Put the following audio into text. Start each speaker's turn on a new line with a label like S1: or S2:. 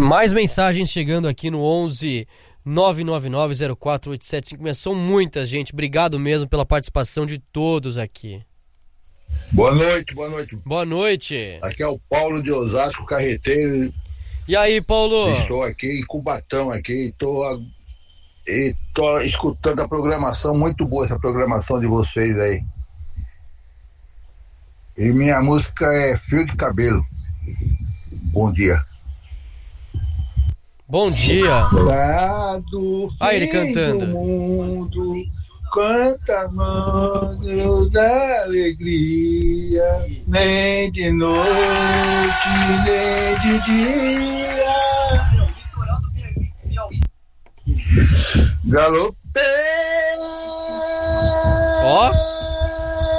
S1: Mais mensagens chegando aqui no 11 999048756. São muitas, gente. Obrigado mesmo pela participação de todos aqui.
S2: Boa noite, boa noite.
S1: Boa noite.
S2: Aqui é o Paulo de Osasco, carreteiro.
S1: E aí, Paulo?
S2: Estou aqui em Cubatão, aqui, tô escutando a programação, muito boa essa programação de vocês aí. E minha música é Fio de Cabelo. Bom dia.
S1: Bom dia.
S2: Lá do fim
S1: ele cantando.
S2: do mundo, quantas mãos da alegria, nem de noite, nem de dia. Galopei.
S1: Ó.